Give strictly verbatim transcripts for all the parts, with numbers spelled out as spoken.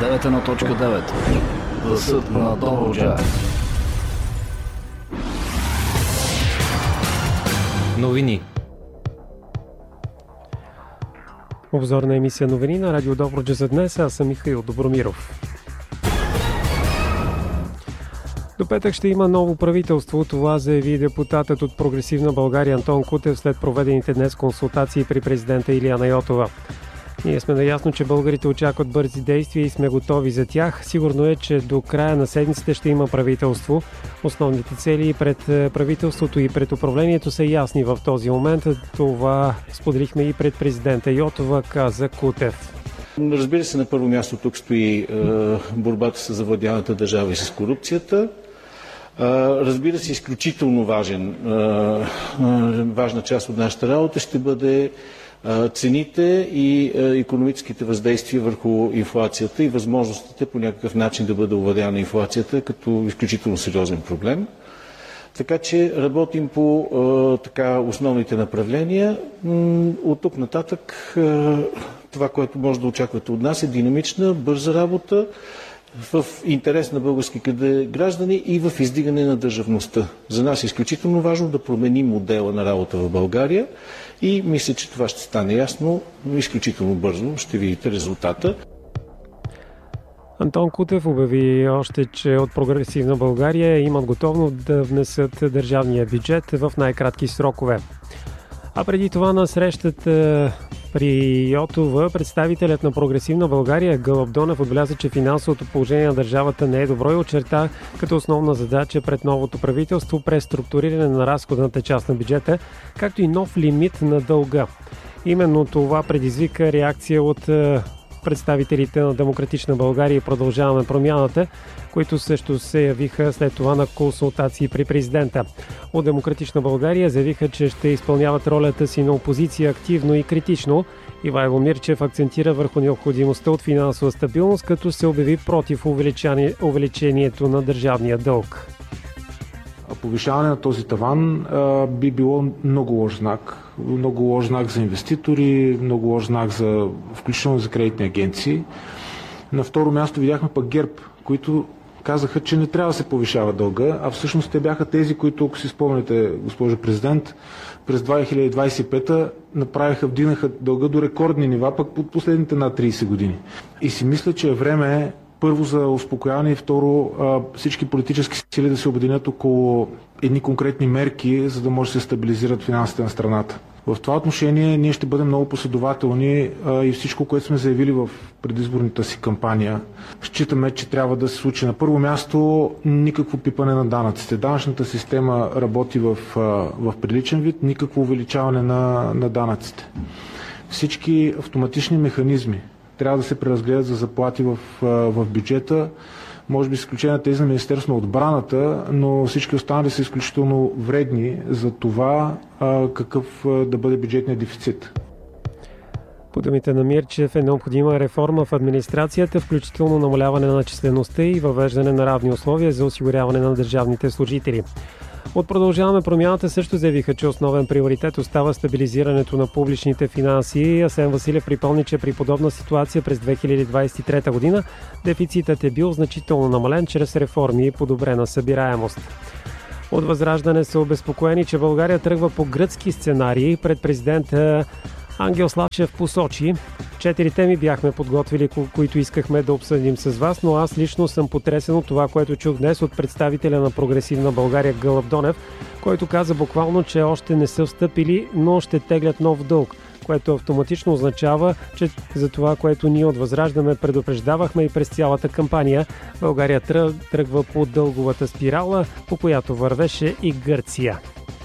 девет едно точка девет. Гласът на Добруджа. Новини. Обзорна емисия новини на Радио Добруджа за днес. Аз съм Михаил Добромиров. До петък ще има ново правителство. Това заяви депутатът от Прогресивна България Антон Кутев след проведените днес консултации при президента Илияна Йотова. Ние сме наясно, че българите очакват бързи действия и сме готови за тях. Сигурно е, че до края на седмицата ще има правителство. Основните цели пред правителството и пред управлението са ясни в този момент. Това споделихме и пред президента Йотова, каза Кутев. Разбира се, на първо място тук стои е, борбата с завладяната държава и с корупцията. Е, разбира се, изключително важен, е, важна част от нашата работа ще бъде цените и икономическите въздействия върху инфлацията и възможностите по някакъв начин да бъде овладяна инфлацията като изключително сериозен проблем. Така че работим по така основните направления. От тук нататък това, което може да очаквате от нас, е динамична, бърза работа в интерес на българските граждани и в издигане на държавността. За нас е изключително важно да променим модела на работа в България и мисля, че това ще стане ясно изключително бързо. Ще видите резултата. Антон Кутев обяви още, че от Прогресивна България имат готовност да внесат държавния бюджет в най-кратки срокове. А преди това на срещата при Йотова, представителят на Прогресивна България Гълъб Донев отбеляза, че финансовото положение на държавата не е добро и очерта като основна задача пред новото правителство преструктуриране на разходната част на бюджета, както и нов лимит на дълга. Именно това предизвика реакция от представителите на Демократична България и Продължаваме промяната, които също се явиха след това на консултации при президента. От Демократична България заявиха, че ще изпълняват ролята си на опозиция активно и критично. Ивайло Мирчев акцентира върху необходимостта от финансова стабилност, като се обяви против увеличението на държавния дълг. Повишаване на този таван а, би било много лош знак. Много лош знак за инвеститори, много лош знак за, включително за кредитни агенции. На второ място видяхме пък ГЕРБ, които казаха, че не трябва да се повишава дълга, а всъщност те бяха тези, които, ако си спомняте, госпожо президент, през две хиляди двадесет и пета направиха, вдигнаха дълга до рекордни нива, пък под последните над тридесет години. И си мисля, че е време първо за успокояване и второ всички политически сили да се обединят около едни конкретни мерки, за да може да се стабилизират финансите на страната. В това отношение ние ще бъдем много последователни и всичко, което сме заявили в предизборната си кампания, считаме, че трябва да се случи. На първо място никакво пипане на данъците. Данъчната система работи в, в приличен вид, никакво увеличаване на, на данъците. Всички автоматични механизми трябва да се преразгледат за заплати в, в бюджета, може би с изключение на тези на Министерството на отбраната, но всички останали са изключително вредни за това какъв да бъде бюджетният дефицит. По думите на Мирчев е необходима реформа в администрацията, включително намаляване на числеността и въвеждане на равни условия за осигуряване на държавните служители. От Продължаваме промяната също заявиха, че основен приоритет остава стабилизирането на публичните финанси. Асен Василев припомни, че при подобна ситуация през две хиляди двадесет и трета година дефицитът е бил значително намален чрез реформи и подобрена събираемост. От Възраждане са обезпокоени, че България тръгва по гръцки сценарии. Пред президента Ангел Славчев посочи: четири теми бяхме подготвили, които искахме да обсъдим с вас, но аз лично съм потресен от това, което чух днес от представителя на Прогресивна България Гълъб Донев, който каза буквално, че още не са встъпили, но ще теглят нов дълг, което автоматично означава, че за това, което ние от Възраждане предупреждавахме и през цялата кампания, България тръгва по дълговата спирала, по която вървеше и Гърция.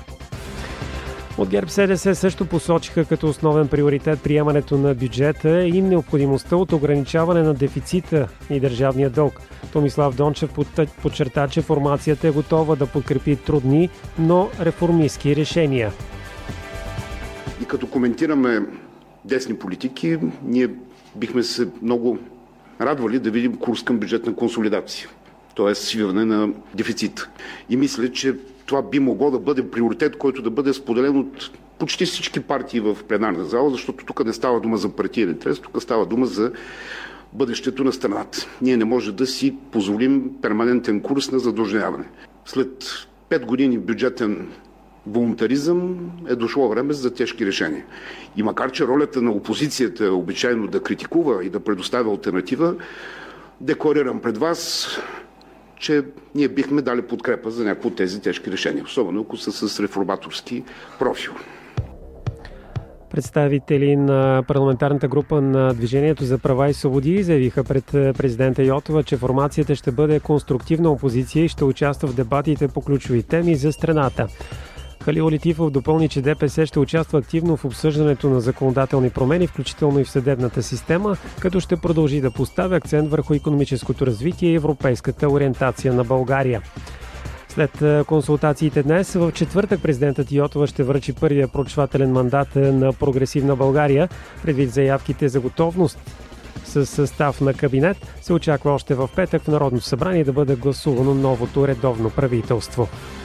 От ГЕРБ СДС също посочиха като основен приоритет приемането на бюджета и необходимостта от ограничаване на дефицита и държавния дълг. Томислав Дончев подчерта, че формацията е готова да подкрепи трудни, но реформистски решения. И като коментираме десни политики, ние бихме се много радвали да видим курс към бюджетна консолидация, т.е. свиване на дефицит. И мисля, че това би могло да бъде приоритет, който да бъде споделен от почти всички партии в пленарна зала, защото тук не става дума за партиен интерес, тук става дума за бъдещето на страната. Ние не може да си позволим перманентен курс на задлъжняване. След пет години бюджетен волунтаризъм е дошло време за тежки решения. И макар че ролята на опозицията е обичайно да критикува и да предоставя алтернатива, декларирам пред вас, че ние бихме дали подкрепа за някои от тези тежки решения, особено ако са с реформаторски профил. Представители на парламентарната група на Движението за права и свободи заявиха пред президента Йотова, че формацията ще бъде конструктивна опозиция и ще участва в дебатите по ключови теми за страната. Халил Летифов допълни, че ДПС ще участва активно в обсъждането на законодателни промени, включително и в съдебната система, като ще продължи да поставя акцент върху икономическото развитие и европейската ориентация на България. След консултациите днес, в четвъртък президентът Йотова ще връчи първия проучвателен мандат на Прогресивна България. Предвид заявките за готовност с състав на кабинет, се очаква още в петък в Народното събрание да бъде гласувано новото редовно правителство.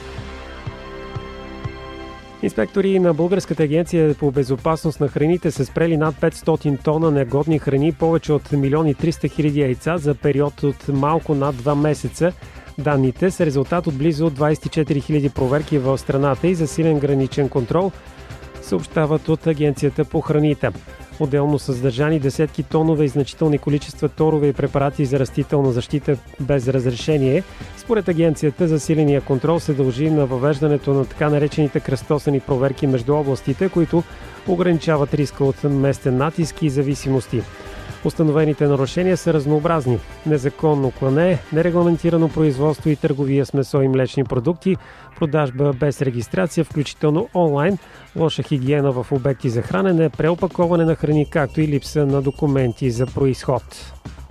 Инспектори на Българската агенция по безопасност на храните са спрели над петстотин тона негодни храни, повече от милион и триста хиляди яйца за период от малко над два месеца. Данните са резултат от близо двадесет и четири хиляди проверки в страната и засилен граничен контрол, съобщават от Агенцията по храните. Отделно са задържани десетки тонове и значителни количества торове и препарати за растителна защита без разрешение. Според агенцията, засиления контрол се дължи на въвеждането на така наречените кръстосани проверки между областите, които ограничават риска от местен натиск и зависимости. Установените нарушения са разнообразни. Незаконно клане, нерегламентирано производство и търговия с месо и млечни продукти, продажба без регистрация, включително онлайн, лоша хигиена в обекти за хранене, преопаковане на храни, както и липса на документи за произход.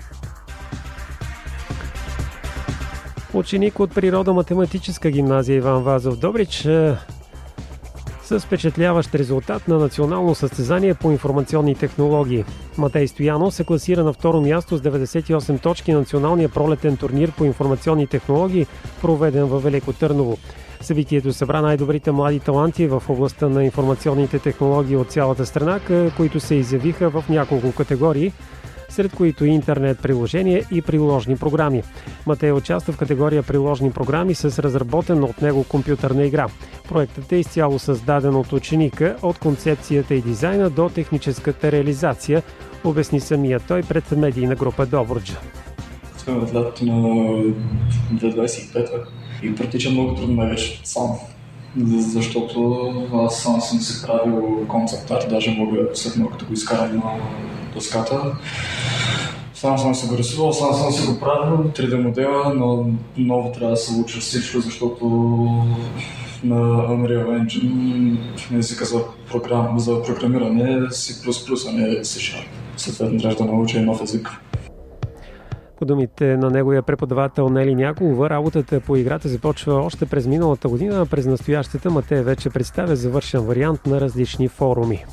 Ученик от природо-математическа гимназия Иван Вазов Добрич с впечатляващ резултат на национално състезание по информационни технологии. Матей Стоянов се класира на второ място с деветдесет и осем точки на националния пролетен турнир по информационни технологии, проведен във Велико Търново. Събитието събра най-добрите млади таланти в областта на информационните технологии от цялата страна, които се изявиха в няколко категории, сред които интернет приложения и приложни програми. Матей участва в категория приложни програми с разработена от него компютърна игра. Проектът е изцяло създаден от ученика, от концепцията и дизайна до техническата реализация, обясни самия той пред медийна група Добруджа. Сме в лятото на две хиляди двадесет и пета и протича много трудно най-вече сам, защото аз сам съм си правил концепт арт, даже мога след малко да го изкарам на доската. Сам съм се го рисувал, сам съм се го правил, три Д модела, но много трябва да се уча всичко, защото на Unreal Engine езика за, програм, за програмиране е C++, а не C-Sharp. Съответно трябва да науча и нов език. По думите на неговия преподавател Нели Няколова, работата по играта започва още през миналата година, а през настоящата Матей вече представя завършен вариант на различни форуми.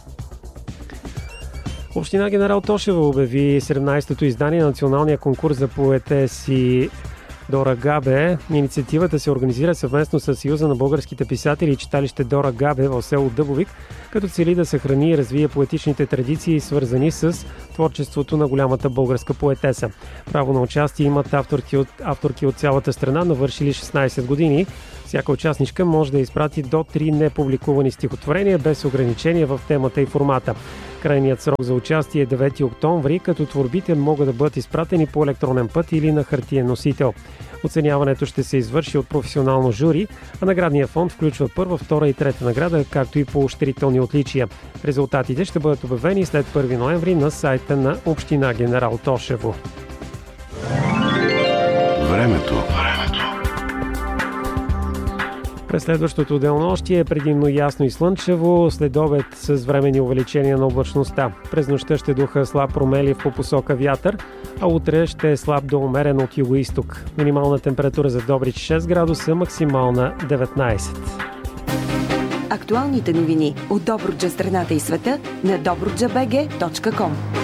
Община Генерал Тошево обяви седемнадесетото издание на националния конкурс за поетеси Дора Габе. Инициативата се организира съвместно с Съюза на българските писатели и читалище Дора Габе в село Дъбовик, като цели да съхрани и развие поетичните традиции, свързани с творчеството на голямата българска поетеса. Право на участие имат авторки от, авторки от цялата страна, навършили шестнадесет години. Всяка участничка може да изпрати до три непубликувани стихотворения без ограничения в темата и формата. Крайният срок за участие е девети октомври, като творбите могат да бъдат изпратени по електронен път или на хартиен носител. Оценяването ще се извърши от професионално жури, а наградният фонд включва първа, втора и трета награда, както и поощрителни отличия. Резултатите ще бъдат обявени след първи ноември на сайта на Община Генерал Тошево. Времето. През следващото денонощие е предимно ясно и слънчево, след обед с временни увеличения на облачността. През нощта ще духа слаб промелив по посока вятър, а утре ще е слаб до умерен от югоизток. Минимална температура за Добрич шест градуса, максимална деветнадесет. Актуалните новини от Добруджа, страната и света на добруджа би джи точка ком.